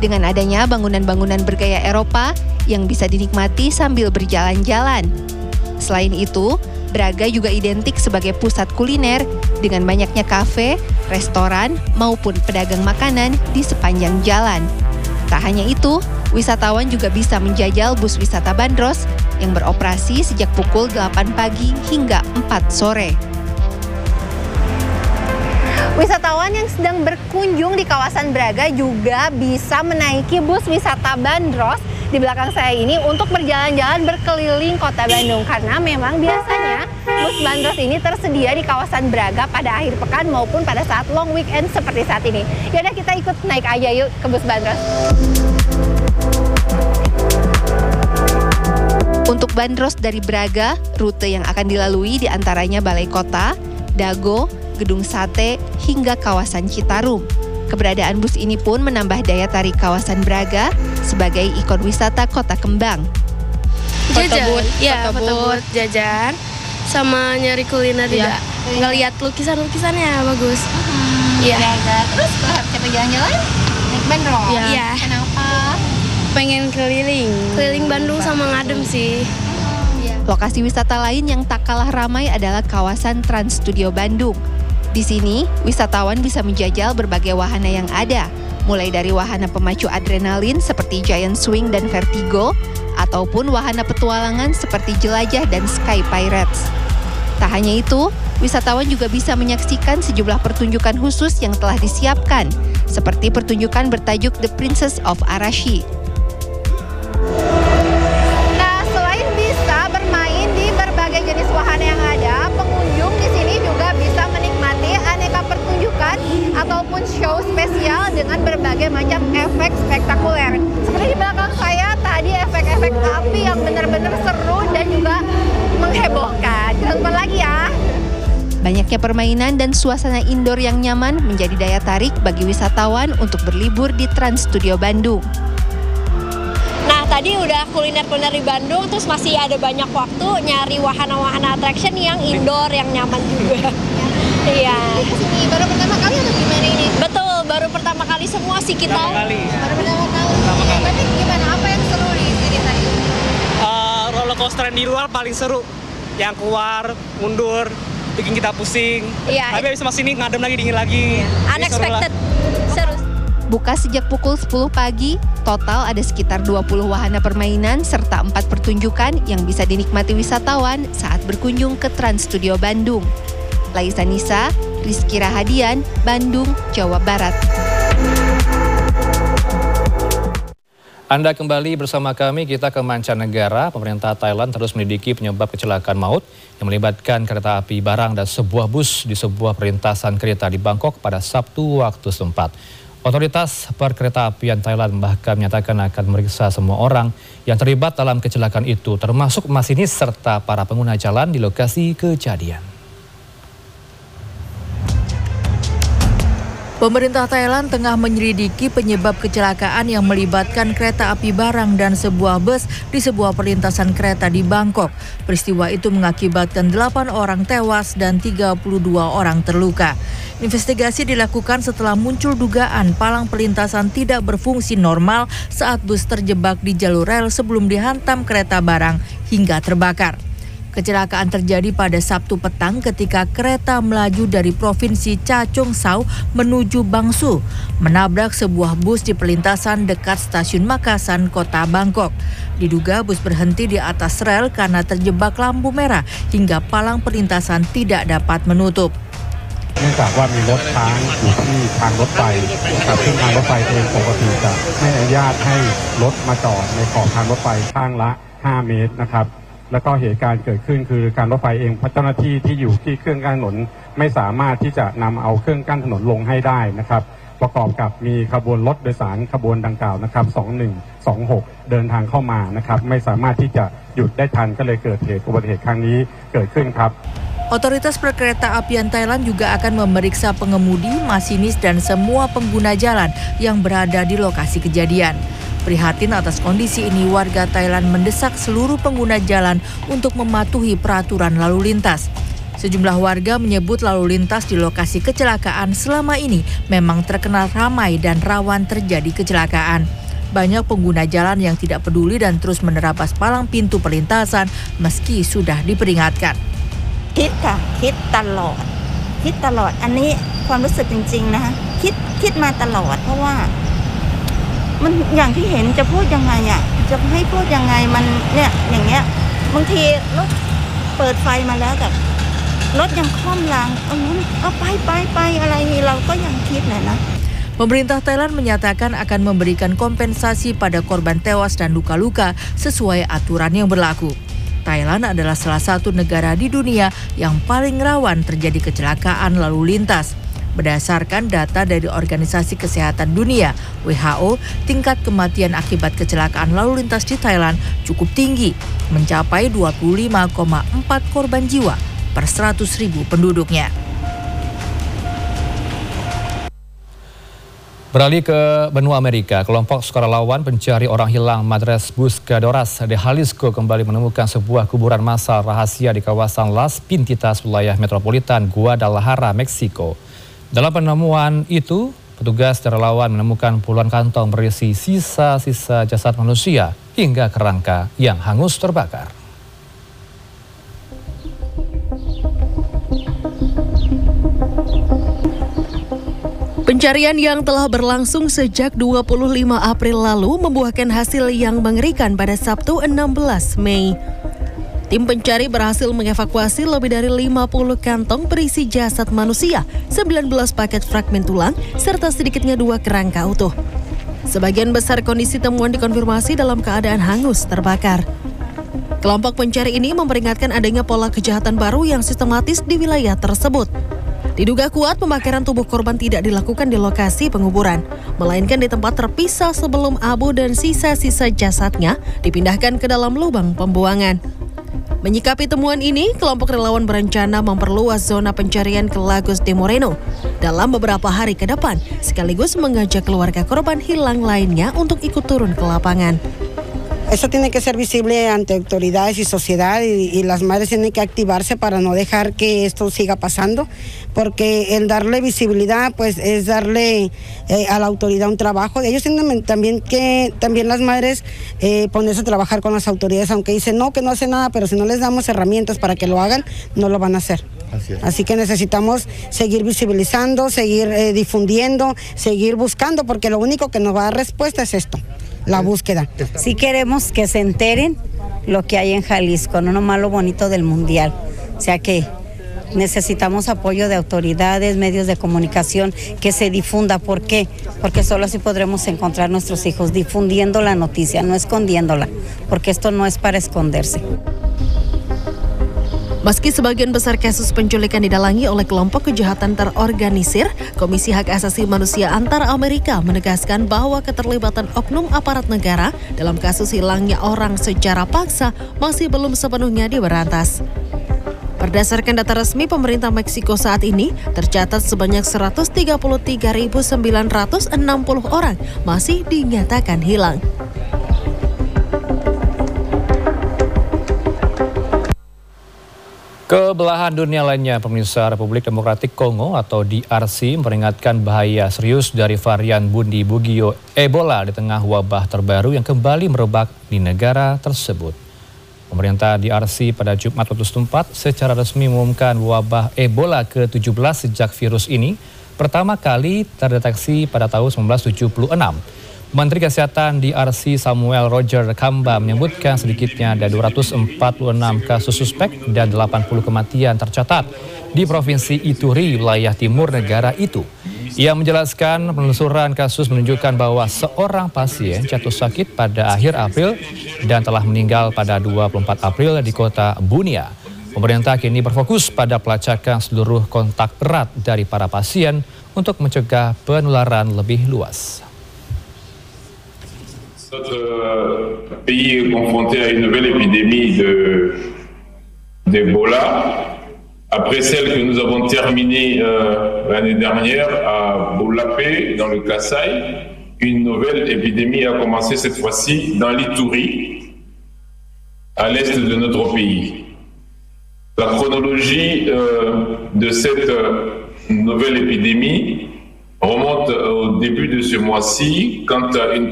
dengan adanya bangunan-bangunan bergaya Eropa yang bisa dinikmati sambil berjalan-jalan. Selain itu, Braga juga identik sebagai pusat kuliner dengan banyaknya kafe, restoran, maupun pedagang makanan di sepanjang jalan. Tak hanya itu, wisatawan juga bisa menjajal bus wisata bandros yang beroperasi sejak pukul 8 pagi hingga 4 sore. Wisatawan yang sedang berkunjung di kawasan Braga juga bisa menaiki bus wisata bandros di belakang saya ini untuk berjalan-jalan berkeliling kota Bandung, karena memang biasanya bus bandros ini tersedia di kawasan Braga pada akhir pekan maupun pada saat long weekend seperti saat ini. Yaudah, kita ikut naik aja yuk ke bus bandros. Untuk bandros dari Braga, rute yang akan dilalui diantaranya Balai Kota, Dago, Gedung Sate, hingga kawasan Citarum. Keberadaan bus ini pun menambah daya tarik kawasan Braga sebagai ikon wisata kota kembang. Jajan, foto jajan, sama nyari kuliner juga. Ngeliat lukisan-lukisannya bagus. Iya. Terus capek jalan-jalan naik bandros. Iya. Kenapa? Pengen keliling Bandung sama ngadem sih. Lokasi wisata lain yang tak kalah ramai adalah kawasan Trans Studio Bandung. Di sini, wisatawan bisa menjajal berbagai wahana yang ada, mulai dari wahana pemacu adrenalin seperti Giant Swing dan Vertigo, ataupun wahana petualangan seperti Jelajah dan Sky Pirates. Tak hanya itu, wisatawan juga bisa menyaksikan sejumlah pertunjukan khusus yang telah disiapkan, seperti pertunjukan bertajuk The Princess of Arashi. Nah, selain bisa bermain di berbagai jenis wahana yang ada, pengunjung di sini juga bisa menikmati aneka pertunjukan ataupun show spesial dengan berbagai macam efek spektakuler. Seperti di belakang saya tadi, efek-efek api yang benar-benar seru dan juga menghebohkan. Jangan lupa lagi ya. Banyaknya permainan dan suasana indoor yang nyaman menjadi daya tarik bagi wisatawan untuk berlibur di Trans Studio Bandung. Nah, tadi udah kuliner-kuliner di Bandung, terus masih ada banyak waktu nyari wahana-wahana attraction yang indoor, yang nyaman juga. Iya. Ini baru pertama kali atau gimana ini? Betul, baru pertama kali semua sih kita. Baru pertama kali. Berarti gimana? Apa yang seru di sini tadi? Roller coaster di luar paling seru. Yang keluar, mundur, bikin kita pusing. Iya. Tapi habis sama sini ngadem lagi, dingin lagi. Unexpected. Seru. Buka sejak pukul 10 pagi, total ada sekitar 20 wahana permainan serta 4 pertunjukan yang bisa dinikmati wisatawan saat berkunjung ke Trans Studio Bandung. Laisa Nisa, Rizky Rahadian, Bandung, Jawa Barat. Anda kembali bersama kami, kita ke mancanegara. Pemerintah Thailand terus menyelidiki penyebab kecelakaan maut yang melibatkan kereta api barang dan sebuah bus di sebuah perlintasan kereta di Bangkok pada Sabtu waktu setempat. Otoritas perkeretaapian Thailand bahkan menyatakan akan memeriksa semua orang yang terlibat dalam kecelakaan itu, termasuk masinis serta para pengguna jalan di lokasi kejadian. Pemerintah Thailand tengah menyelidiki penyebab kecelakaan yang melibatkan kereta api barang dan sebuah bus di sebuah perlintasan kereta di Bangkok. Peristiwa itu mengakibatkan 8 orang tewas dan 32 orang terluka. Investigasi dilakukan setelah muncul dugaan palang perlintasan tidak berfungsi normal saat bus terjebak di jalur rel sebelum dihantam kereta barang hingga terbakar. Kecelakaan terjadi pada Sabtu petang ketika kereta melaju dari Provinsi Cha Chung Sau menuju Bangsu, menabrak sebuah bus di perlintasan dekat stasiun Makasan, kota Bangkok. Diduga bus berhenti di atas rel karena terjebak lampu merah hingga palang perlintasan tidak dapat menutup. เนื่องจากว่ามีรถค้างอยู่ที่ทางรถไฟครับซึ่งทางรถไฟเองปกติจะไม่อนุญาตให้รถมาจอดในขอบทางรถไฟข้างละ5 เมตรนะครับแล้วก็เหตุการณ์เกิดขึ้นคือการรถไฟเองเจ้าหน้าที่ที่อยู่ที่เครื่องกั้นถนนไม่สามารถที่จะนำเอาเครื่องกั้นถนนลงให้ได้นะครับประกอบกับมีขบวนรถโดยสารขบวนดังกล่าวนะครับ2126เดินทางเข้ามานะครับไม่สามารถที่จะหยุดได้ทันก็เลยเกิดเหตุอุบัติเหตุครั้งนี้เกิดขึ้นครับ Otoritas Perkeretaapian Thailand juga akan memeriksa pengemudi, masinis, dan semua pengguna jalan yang berada di lokasi kejadian. Prihatin atas kondisi ini, warga Thailand mendesak seluruh pengguna jalan untuk mematuhi peraturan lalu lintas. Sejumlah warga menyebut lalu lintas di lokasi kecelakaan selama ini memang terkenal ramai dan rawan terjadi kecelakaan. Banyak pengguna jalan yang tidak peduli dan terus menerabas palang pintu perlintasan meski sudah diperingatkan. คิดตลอดอันนี้ความรู้สึกจริงๆนะคะคิดมาตลอดเพราะว่ามันอย่างที่เห็นจะพูดยังไงอ่ะจะให้พูดยังไงมันเนี่ยอย่างเงี้ยบางทีรถเปิดไฟมาแล้วแต่รถยังค่อมรางเอาไปอะไรนี่เราก็ยังคิดนะ Pemerintah Thailand menyatakan akan memberikan kompensasi pada korban tewas dan luka-luka sesuai aturan yang berlaku. Thailand adalah salah satu negara di dunia yang paling rawan terjadi kecelakaan lalu lintas. Berdasarkan data dari Organisasi Kesehatan Dunia, WHO, tingkat kematian akibat kecelakaan lalu lintas di Thailand cukup tinggi, mencapai 25,4 korban jiwa per 100.000 penduduknya. Beralih ke benua Amerika, kelompok sukarelawan pencari orang hilang Madres Buscadores de Jalisco kembali menemukan sebuah kuburan massal rahasia di kawasan Las Pintitas, wilayah metropolitan Guadalajara, Meksiko. Dalam penemuan itu, petugas dan relawan menemukan puluhan kantong berisi sisa-sisa jasad manusia hingga kerangka yang hangus terbakar. Pencarian yang telah berlangsung sejak 25 April lalu membuahkan hasil yang mengerikan pada Sabtu 16 Mei. Tim pencari berhasil mengevakuasi lebih dari 50 kantong berisi jasad manusia, 19 paket fragmen tulang, serta sedikitnya 2 kerangka utuh. Sebagian besar kondisi temuan dikonfirmasi dalam keadaan hangus terbakar. Kelompok pencari ini memperingatkan adanya pola kejahatan baru yang sistematis di wilayah tersebut. Diduga kuat pembakaran tubuh korban tidak dilakukan di lokasi penguburan, melainkan di tempat terpisah sebelum abu dan sisa-sisa jasadnya dipindahkan ke dalam lubang pembuangan. Menyikapi temuan ini, kelompok relawan berencana memperluas zona pencarian ke Lagos de Moreno dalam beberapa hari ke depan, sekaligus mengajak keluarga korban hilang lainnya untuk ikut turun ke lapangan. Eso tiene que ser visible ante autoridades y sociedad y las madres tienen que activarse para no dejar que esto siga pasando, porque el darle visibilidad pues es darle a la autoridad un trabajo. Ellos tienen también las madres ponerse a trabajar con las autoridades, aunque dicen no, que no hacen nada, pero si no les damos herramientas para que lo hagan, no lo van a hacer. Así que necesitamos seguir visibilizando, seguir difundiendo, seguir buscando, porque lo único que nos va a dar respuesta es esto. La búsqueda. Sí queremos que se enteren lo que hay en Jalisco, no nomás lo bonito del mundial. O sea que necesitamos apoyo de autoridades, medios de comunicación, que se difunda. ¿Por qué? Porque solo así podremos encontrar a nuestros hijos, difundiendo la noticia, no escondiéndola, porque esto no es para esconderse. Meski sebagian besar kasus penculikan didalangi oleh kelompok kejahatan terorganisir, Komisi Hak Asasi Manusia Antara Amerika menegaskan bahwa keterlibatan oknum aparat negara dalam kasus hilangnya orang secara paksa masih belum sepenuhnya diberantas. Berdasarkan data resmi pemerintah Meksiko saat ini, tercatat sebanyak 133.960 orang masih dinyatakan hilang. Kebelahan dunia lainnya, pemirsa, Republik Demokratik Kongo atau DRC memperingatkan bahaya serius dari varian Bundi Bugio Ebola di tengah wabah terbaru yang kembali merebak di negara tersebut. Pemerintah DRC pada Jumat waktu setempat secara resmi mengumumkan wabah Ebola ke-17 sejak virus ini pertama kali terdeteksi pada tahun 1976. Menteri Kesehatan DRC Samuel Roger Kamba menyebutkan sedikitnya ada 246 kasus suspek dan 80 kematian tercatat di Provinsi Ituri, wilayah timur negara itu. Ia menjelaskan penelusuran kasus menunjukkan bahwa seorang pasien jatuh sakit pada akhir April dan telah meninggal pada 24 April di kota Bunia. Pemerintah kini berfokus pada pelacakan seluruh kontak erat dari para pasien untuk mencegah penularan lebih luas. Notre pays est confronté à une nouvelle épidémie d'Ebola. Après celle que nous avons terminée l'année dernière à Boulapé, dans le Kasaï, une nouvelle épidémie a commencé cette fois-ci dans l'Ituri, à l'est de notre pays. La chronologie de cette nouvelle épidémie remonte au début de ce mois-ci, quand une